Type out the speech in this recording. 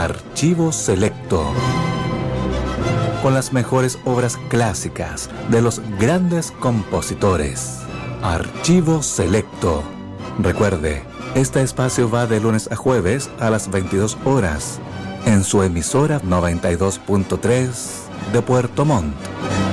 Archivo Selecto, con las mejores obras clásicas de los grandes compositores. Archivo Selecto. Recuerde, este espacio va de lunes a jueves a las 22 horas en su emisora 92.3 de Puerto Montt.